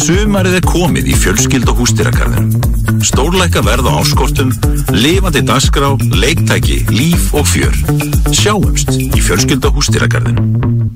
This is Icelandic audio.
Sumarið komið í Fjölskyldu húsdýragarðinum. Stórlækka verð á áskortum, lifandi dagskrá, leiktæki, líf og fjör. Sjáumst í Fjölskyldu húsdýragarðinum.